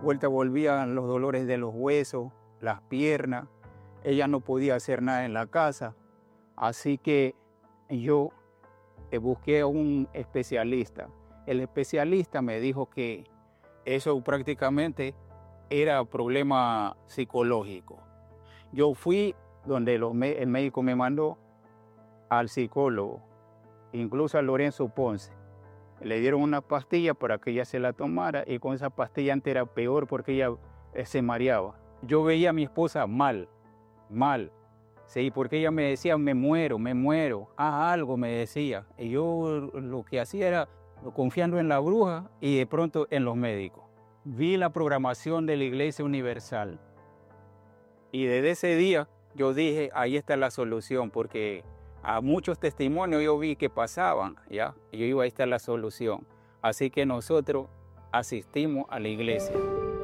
vuelta volvían los dolores de los huesos, las piernas. Ella no podía hacer nada en la casa. Así que yo busqué a un especialista. El especialista me dijo que eso prácticamente era problema psicológico. Yo fui donde el médico me mandó al psicólogo, incluso a Lorenzo Ponce. Le dieron una pastilla para que ella se la tomara y con esa pastilla antes era peor porque ella se mareaba. Yo veía a mi esposa mal. Sí, porque ella me decía, me muero, haz algo, me decía. Y yo lo que hacía era confiando en la bruja y de pronto en los médicos. Vi la programación de la Iglesia Universal. Y desde ese día yo dije, ahí está la solución, porque a muchos testimonios yo vi que pasaban, ¿ya? Y yo digo, ahí está la solución. Así que nosotros asistimos a la iglesia.